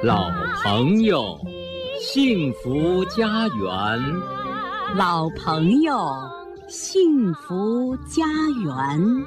老朋友，幸福家园。 老朋友，幸福家园。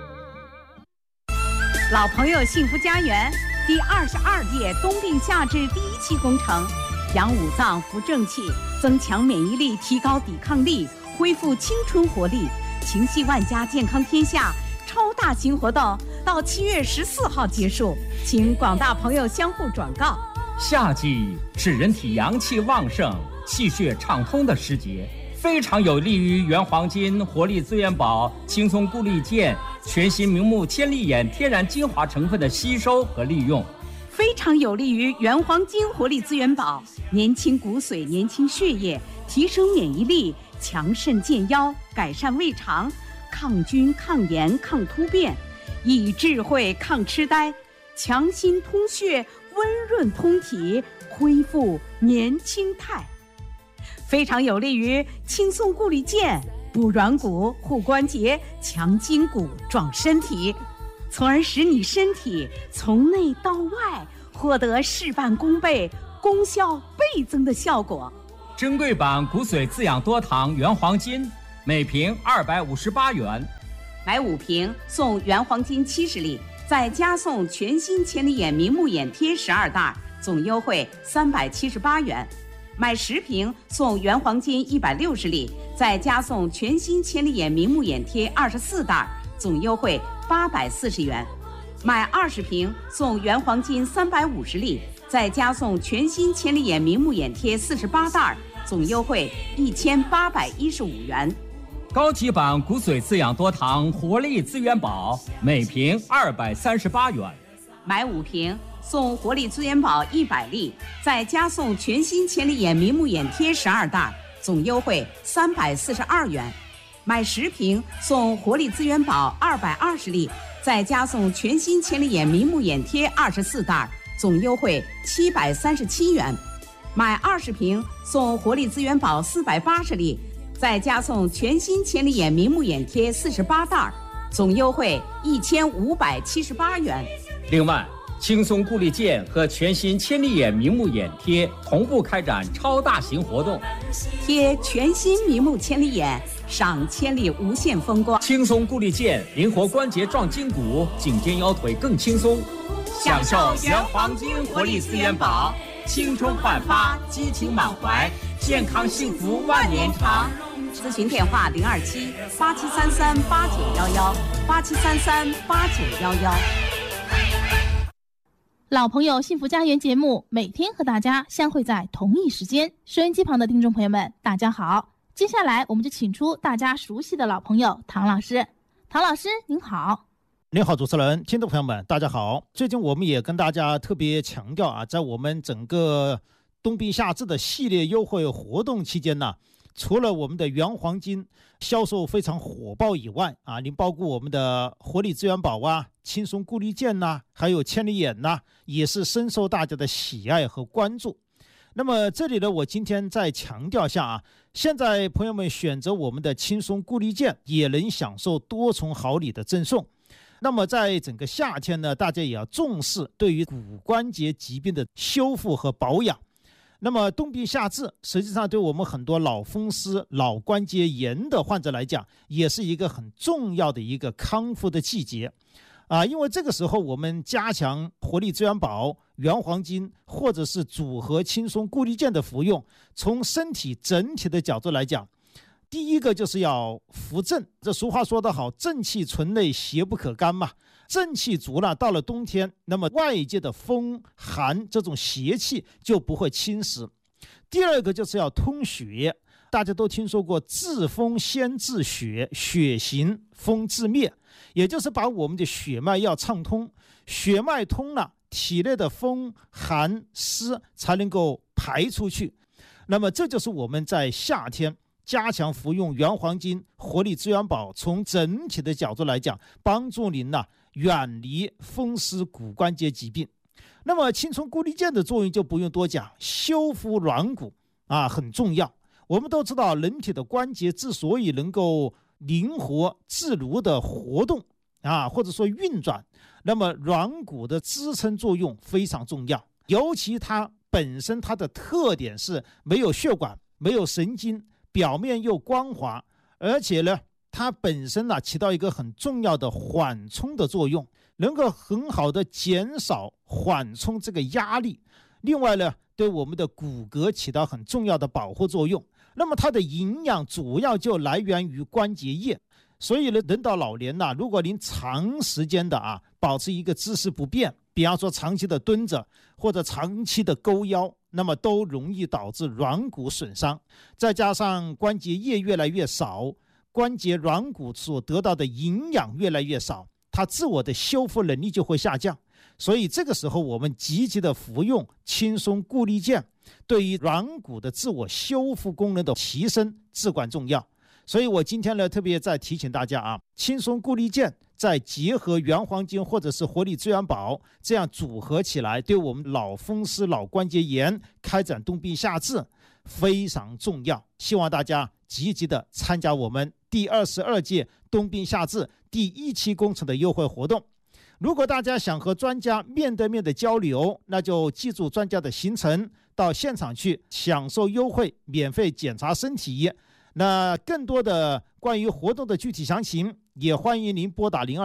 老朋友幸福家园第22届冬病夏治第1期工程，养五脏扶正气，增强免疫力，提高抵抗力，恢复青春活力，情系万家，健康天下超大型活动到7月14号结束，请广大朋友相互转告。 夏季是人体阳气旺盛、气血畅通的时节，非常有利于原黄金、活力资源宝、轻松固力健全新明目千里眼天然精华成分的吸收和利用， 非常有利于原黄金活力资源宝，年轻骨髓，年轻血液，提升免疫力，强肾健腰，改善胃肠，抗菌抗炎抗突变，益智慧抗痴呆，强心通血，温润通体，恢复年轻态，非常有利于轻松固力健，补软骨护关节，强筋骨壮身体，从而使你身体从内到外获得事半功倍、功效倍增的效果。 珍贵版骨髓滋养多糖原黄金每瓶258元， 买5瓶送原黄金70粒，再加送全新千里眼明目眼贴12袋，总优惠378元。买10瓶送原黄金160粒，再加送全新千里眼明目眼贴24袋，总优惠840元。买20瓶送原黄金350粒，再加送全新千里眼明目眼贴48袋，总优惠1815元。 高级版骨髓滋养多糖活力资源宝每瓶238元， 买5瓶送活力资源宝100粒，再加送全新千里眼明目眼贴12袋，总优惠342元。买10瓶送活力资源宝220粒，再加送全新千里眼明目眼贴24袋，总优惠737元。买20瓶送活力资源宝480粒，再加送全新千里眼明目眼贴48袋，总优惠1578元。 另外，轻松固力健和全新千里眼明目眼贴同步开展超大型活动， 贴全新明目千里眼，赏千里无限风光。 轻松固力健，灵活关节壮筋骨，颈肩腰腿更轻松。享受原黄金活力资源宝，青春焕发，激情满怀，健康幸福万年长。 咨询电话027-8733-8911，8733-8911。 老朋友幸福家园节目每天和大家相会在同一时间，收音机旁的听众朋友们大家好，接下来我们就请出大家熟悉的老朋友唐老师。唐老师您好。 您好，主持人，听众朋友们大家好。最近我们也跟大家特别强调啊，在我们整个冬病夏治的系列优惠活动期间呢，除了我们的原黄金销售非常火爆以外啊，您包括我们的活力资源宝啊、轻松固力健呐，还有千里眼呐，也是深受大家的喜爱和关注。那么这里呢，我今天再强调下啊，现在朋友们选择我们的轻松固力健，也能享受多重好礼的赠送。那么在整个夏天呢，大家也要重视对于骨关节疾病的修复和保养。那么冬病夏治实际上对我们很多老风湿、老关节炎的患者来讲，也是一个很重要的一个康复的季节啊，因为这个时候我们加强活力资源宝、原黄金或者是组合轻松固力健的服用，从身体整体的角度来讲，第一个就是要扶正，这俗话说得好，正气存内，邪不可干嘛。正气足了，到了冬天，那么外界的风寒这种邪气就不会侵蚀。第二个就是要通血，大家都听说过治风先治血，血行风自灭，也就是把我们的血脉要畅通，血脉通了，体内的风寒湿才能够排出去。那么这就是我们在夏天加强服用原黄金、活力资源宝，从整体的角度来讲，帮助您远离风湿骨关节疾病。那么轻松固力健的作用就不用多讲，修复软骨啊很重要。我们都知道，人体的关节之所以能够灵活自如的活动啊，或者说运转，那么软骨的支撑作用非常重要，尤其它本身它的特点是没有血管，没有神经，表面又光滑，而且呢，它本身呢起到一个很重要的缓冲的作用，能够很好的减少缓冲这个压力。另外呢，对我们的骨骼起到很重要的保护作用。那么它的营养主要就来源于关节液。所以呢，人到老年呢，如果您长时间的保持一个姿势不变，比方说长期的蹲着或者长期的勾腰，那么都容易导致软骨损伤。再加上关节液越来越少，关节软骨所得到的营养越来越少，它自我的修复能力就会下降。所以这个时候我们积极的服用轻松固力健，对于软骨的自我修复功能的提升至关重要。所以我今天呢特别再提醒大家轻松固力健再结合原黄金或者是活力资源宝，这样组合起来，对我们老风湿老关节炎开展冬病夏治非常重要。希望大家积极的参加我们第22届冬病夏治第1期工程的优惠活动。如果大家想和专家面对面的交流，那就记住专家的行程，到现场去享受优惠，免费检查身体。那更多的关于活动的具体详情，也欢迎您拨打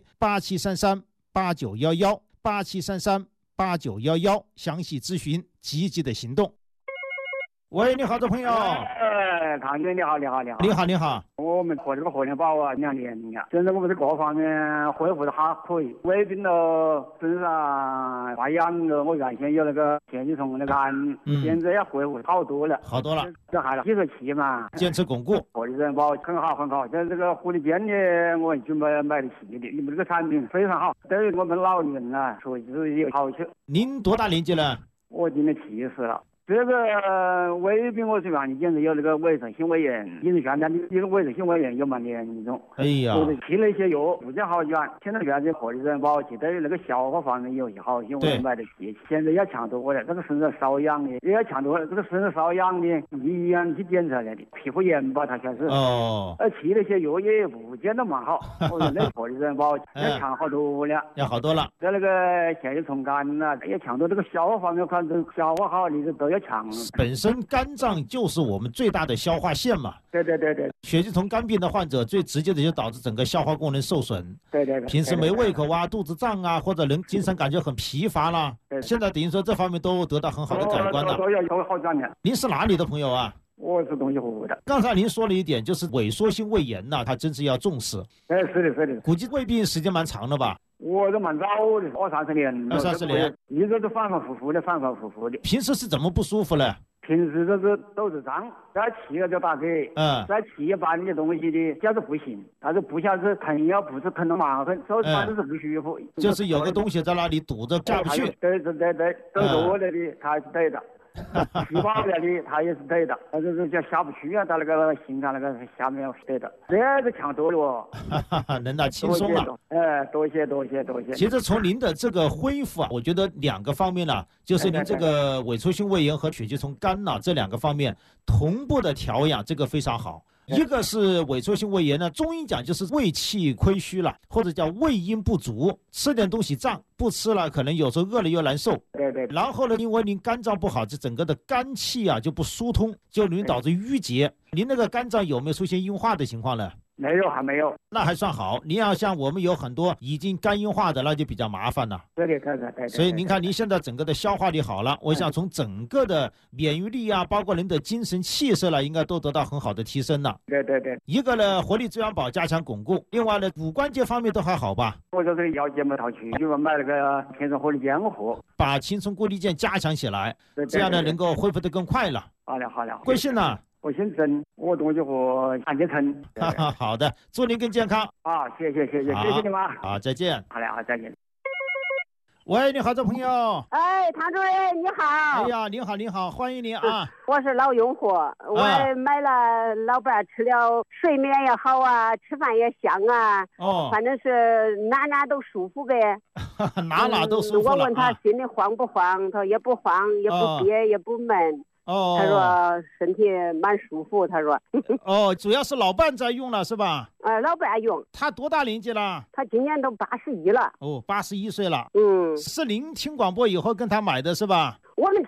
027-8733-8911，8733-8911，详细咨询，积极的行动。喂，你好，这朋友。 唐军，你好。 你好。 我们和这个活力宝2年了，现在我们这各方面恢复的还可以，胃病了，身上发痒了，我原先有那个腺肌虫那个癌，现在也恢复好多了。这还了几个期嘛， 坚持巩固。 活力资源宝很好。现在这个活力健呢，我准备买得起的，你们这个产品非常好，对于我们老人所以是有好处。 您多大年纪了？ 我今年70了。这个胃病我是原先是有那个胃肠性胃炎，你是现在这个胃肠性胃炎有蛮严重。 哎呀， 我吃了一些药，不见好转。现在原先活力资源宝对于那个消化方面有些好，因为我买得起。现在也强多了，这个身上瘙痒的，也强多了，这个身上瘙痒的，医院去检查来的，皮肤炎吧，它全是。吃了些药也不见得蛮好。我说那活力资源宝也强好多了， 要好多了。 在那个腺肌虫肝也强多，这个消化方面看这消化好，你都要。 本身肝脏就是我们最大的消化腺嘛。 对。 血肌虫肝病的患者最直接的就导致整个消化功能受损。 对。 平时没胃口肚子胀或者人精神感觉很疲乏啦。现在等于说这方面都得到很好的改观了。 都好转的。 您是哪里的朋友啊？ 我是东西湖的。 刚才您说了一点，就是萎缩性胃炎它真是要重视。 是的。 估计胃病时间蛮长的吧？ 我都蛮早的，20-30年。 20-30年， 一直都反反复复的。 平时是怎么不舒服呢？ 平时都是肚子胀，再吃了就打嗝，再吃一般的东西的，就是不行，但是不像是疼要不是疼得蛮狠，手反正是不舒服。 就是有个东西在那里堵着下不去。 对，都多了的，它是对的。吃饱了的，它也是对的，但是叫下不去到那个心脏那个下面对的，这个强多了。 能打轻松了。 多谢。 其实从您的这个恢复我觉得2个方面就是您这个萎缩性胃炎和血肌虫肝这2个方面同步的调养，这个非常好。一个是萎缩性胃炎呢，中医讲就是胃气亏虚了，或者叫胃阴不足，吃点东西胀，不吃了可能有时候饿了又难受。 对。 然后呢，因为您肝脏不好，这整个的肝气就不疏通，就容易导致淤结。您那个肝脏有没有出现硬化的情况呢？ 没有，还没有。 那还算好。您要像我们有很多已经肝硬化的，那就比较麻烦了。 对。 所以您看，您现在整个的消化力好了，我想从整个的免疫力包括人的精神气色应该都得到很好的提升了。 对。 一个呢，活力资源宝加强巩固；另外呢，骨关节方面都还好吧？ 我就是腰间没套去，就买那个天生活力健货，把轻松固力健加强起来，这样呢能够恢复得更快了。 好了。 贵姓呢？ 我姓曾，我东西和韩建成。 好的，祝您更健康。 谢谢你们。 好，再见。 好，再见。 喂，你好，这朋友。 唐主任你好。 哎呀，您好，欢迎您我是老用户，我买了老伴吃了，睡眠也好吃饭也香反正是哪都舒服呗。 哪都舒服了。 我问他心里慌不慌，他也不慌，也不憋，也不闷。他说身体蛮舒服，他说。 主要是老伴在用了是吧？ 老伴用。 他多大年纪了？ 他今年都81了。 81岁了。是您听广播以后跟他买的是吧？ 我们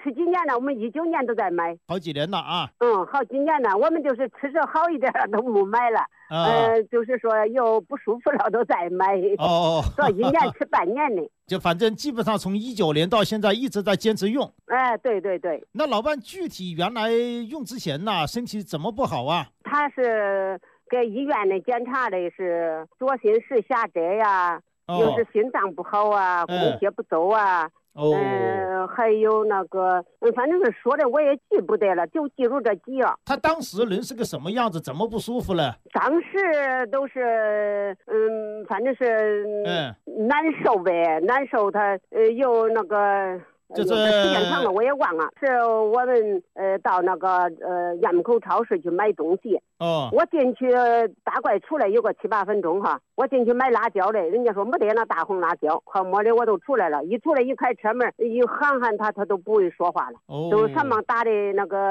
吃几年了，我们19年都在买， 好几年了啊。 好几年了，我们就是吃着好一点都不买了。就是说又不舒服了都在买。说一年吃半年的。 就反正基本上从19年到现在一直在坚持用。 对。 那老伴具体原来用之前呢，身体怎么不好啊？ 他是给医院里检查的是左心室狭窄呀，又是心脏不好啊，供血不走啊。还有那个，反正是说的我也记不得了，就记住这几样。 他当时人是个什么样子？怎么不舒服了？ 当时都是，反正是难受呗，难受。他有那个。时间长了我也忘了，是我们到那个雁门口超市去买东西。我进去大概出来有个7、8分钟哈，我进去买辣椒嘞，人家说没得那大红辣椒，好没的我都出来了，一出来一开车门一喊他都不会说话了。都上忙打的那个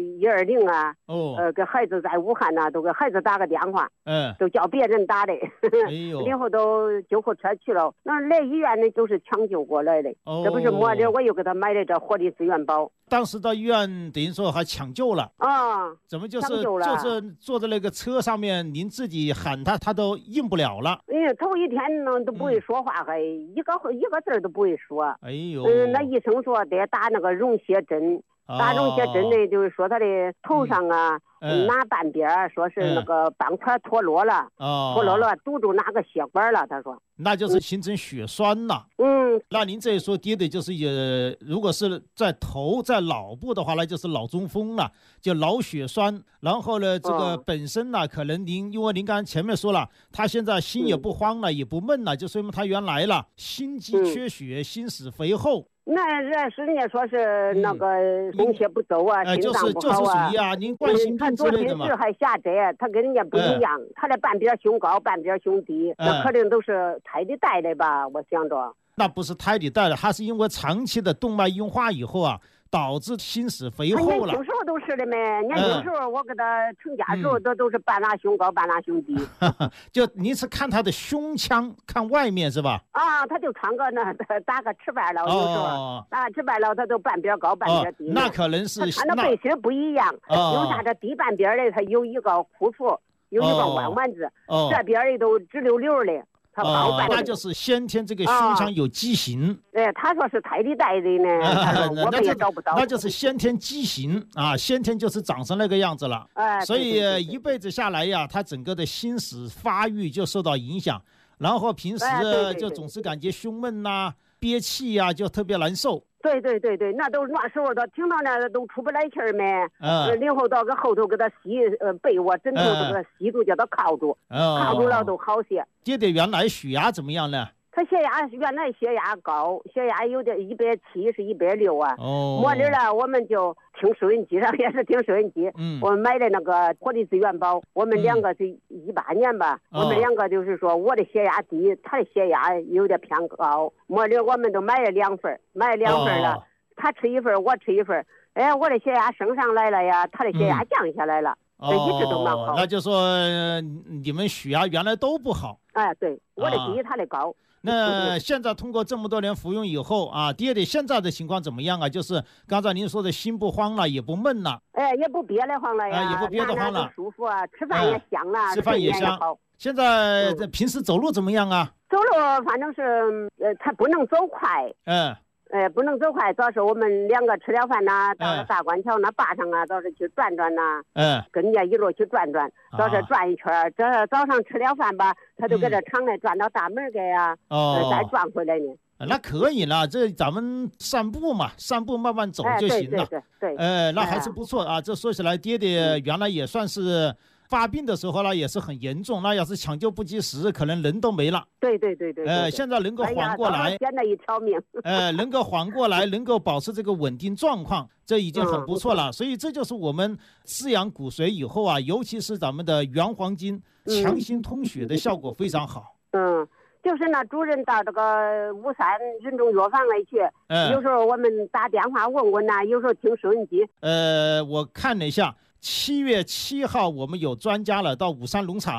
120啊，给孩子在武汉呐，都给孩子打个电话，都叫别人打的，然后都救护车去了，那来医院的都是抢救过来的，这不是没的我又给他买的这活力资源包。 当时到医院等于说还抢救了怎么就是坐在那个车上面，您自己喊他都应不了了。 头一天呢都不会说话，还一个字都不会说。那医生说得打那个溶血针。打溶血针呢，就是说他的头上啊，哪半边说是那个斑块脱落了，堵住哪个血管了。他说， 那就是形成血栓了。那您这一说，爹的就是如果是在头在脑部的话，那就是脑中风了，就脑血栓。然后呢，这个本身呢，可能因为您刚才前面说了，他现在心也不慌了，也不闷了，就说明他原来了心肌缺血，心室肥厚。 那是人家说是那个供血不走啊，心脏不好就是属于您冠心病之类的嘛。 他左心室还狭窄，他跟人家不一样，他的半边胸高，半边胸低，那可能都是胎里带的吧，我想着。 那不是胎里带的，他是因为长期的动脉硬化以后啊，导致心室肥厚了。 年轻时候都是的呗，年轻时候我给他成家时候都是半拉胸高，半拉胸低。 就您是看他的胸腔，看外面是吧？ 他就穿个那打个赤白了，有时候打赤白了，他都半边高，半边低。 那可能是他那背心不一样，有啥这低半边的，他有一个裤处，有一个弯弯子，这边的都直溜溜的。 那就是先天这个胸腔有畸形。 他说是胎里带的呢，我们也找不到。 那就是先天畸形先天就是长成那个样子了。所以一辈子下来呀，他整个的心室发育就受到影响，然后平时就总是感觉胸闷憋气就特别难受。 对，那都那时候都听到那都出不来气儿没。然后到个后头给他吸被窝枕头都给他吸住，叫他靠住，靠住了都好些。 爹爹原来血压怎么样呢？ 他原来血压高，血压有点170是160啊。没理了，我们就听收音机上也是听收音机。我们买的那个活力资源包，我们两个是18年吧。我们两个就是说我的血压低，他的血压有点偏高。没理我们都买了2份，了。他吃1份，我吃1份。我的血压升上来了呀，他的血压降下来了。一直都蛮好。 那就说你们血压原来都不好。 对，我的低，他的高。 那现在通过这么多年服用以后爹爹现在的情况怎么样啊？就是刚才您说的心不慌了，也不闷了， 也不憋得慌了呀， 也不憋得慌了， 舒服啊，吃饭也香啊， 吃饭也香。现在平时走路怎么样啊？ 走路反正是他不能走快。不能走快，早是我们两个吃了饭到了大关桥那坝上早是去转转跟人家一路去转转，早是转一圈。这早上吃了饭吧，他就搁这厂内转到大门给再转回来呢。 那可以了，这咱们散步嘛，散步慢慢走就行了。 对， 那还是不错这说起来，爹爹原来也算是发病的时候呢，也是很严重，那要是抢救不及时，可能人都没了。 对。 现在能够缓过来， 捡了一条命。 能够缓过来，能够保持这个稳定状况，这已经很不错了。所以这就是我们滋养骨髓以后尤其是咱们的原黄金强心通血的效果非常好。 就是那主任到这个53人中药房来去，有时候我们打电话问有时候听收音机。 我看了一下，7月7号我们有专家了到53农场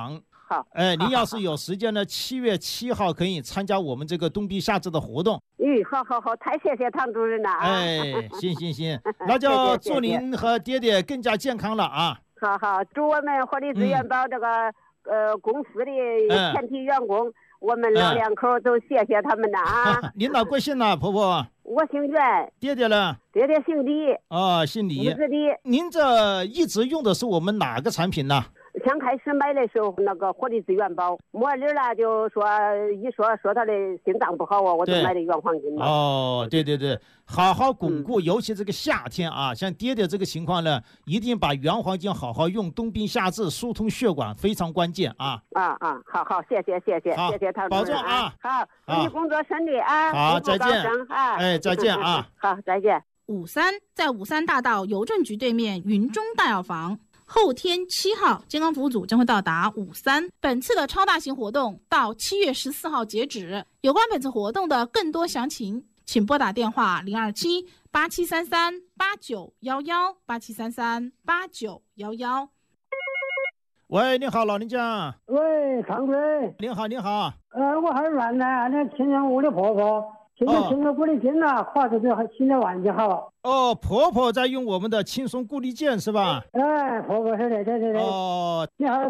好。 您要是有时间呢，7月7号可以参加我们这个冬避夏至的活动。 好，太谢谢唐主任了啊！ 行，那就祝您和爹爹更加健康了啊！ 好，祝我们活力资源宝这个公司的全体员工，我们老两口都谢谢他们了啊！ 您哪贵姓呢，婆婆？ 我姓袁。 爹爹呢？ 爹爹姓李。 哦，姓李。 李。 您这一直用的是我们哪个产品呢？ 刚开始买的时候，那个活力资源宝，末日了就说他的心脏不好我就买的原黄金嘛。 哦，对，好好巩固，尤其这个夏天啊，像爹爹这个情况呢，一定把原黄金好好用，冬避夏至，疏通血管非常关键啊。 好，谢谢唐主任， 保重啊。 好，祝你工作顺利啊。 好，再见再见啊。 好，再见。 在53大道邮政局对面云中大药房。后天7号，健康服务组将会到达53。本次的超大型活动到7月14号截止。有关本次活动的更多详情，请拨打电话027-8733-8911，8733-8911。 喂，你好，老人家。 喂，常贵。 您好。 我还是原来那亲人屋的婆婆。现在轻松固力健呐，画的就现在完全好。 哦，婆婆在用我们的轻松固力健是吧？ 婆婆是的，对。 哦， 你好。